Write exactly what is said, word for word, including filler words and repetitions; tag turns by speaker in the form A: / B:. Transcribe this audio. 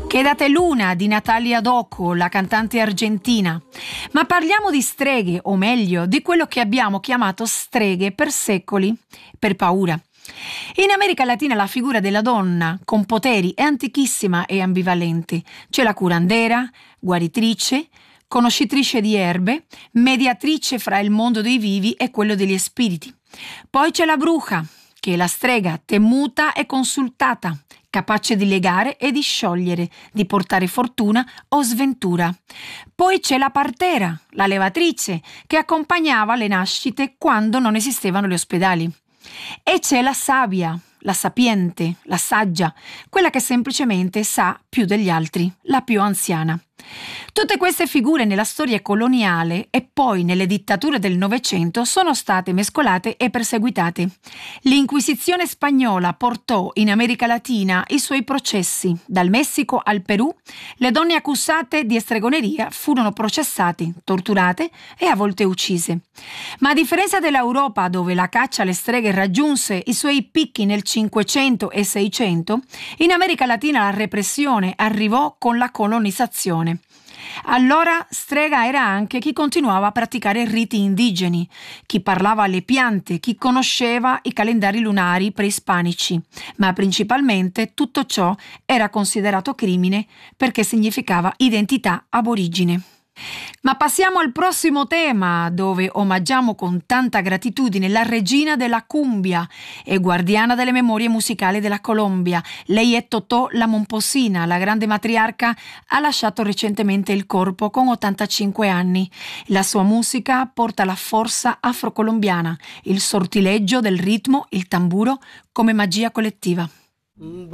A: Quédate Luna di Natalia Doco, la cantante argentina. Ma parliamo di streghe, o meglio, di quello che abbiamo chiamato streghe per secoli, per paura. In America Latina la figura della donna con poteri è antichissima e ambivalente. C'è la curandera, guaritrice, conoscitrice di erbe, mediatrice fra il mondo dei vivi e quello degli spiriti. Poi c'è la bruja, che è la strega temuta e consultata, capace di legare e di sciogliere, di portare fortuna o sventura. Poi c'è la partera, la levatrice, che accompagnava le nascite quando non esistevano gli ospedali. E c'è la savia, la sapiente, la saggia, quella che semplicemente sa più degli altri, la più anziana. Tutte queste figure nella storia coloniale e poi nelle dittature del Novecento sono state mescolate e perseguitate. L'Inquisizione spagnola portò in America Latina i suoi processi. Dal Messico al Perù, le donne accusate di stregoneria furono processate, torturate e a volte uccise. Ma a differenza dell'Europa, dove la caccia alle streghe raggiunse i suoi picchi nel Cinquecento e Seicento, in America Latina la repressione arrivò con la colonizzazione. Allora strega era anche chi continuava a praticare riti indigeni, chi parlava alle piante, chi conosceva i calendari lunari preispanici, ma principalmente tutto ciò era considerato crimine perché significava identità aborigine. Ma passiamo al prossimo tema, dove omaggiamo con tanta gratitudine la regina della cumbia e guardiana delle memorie musicali della Colombia. Lei è Totò la Momposina, la grande matriarca. Ha lasciato recentemente il corpo con ottantacinque anni. La sua musica porta la forza afrocolombiana, il sortileggio del ritmo, il tamburo come magia collettiva.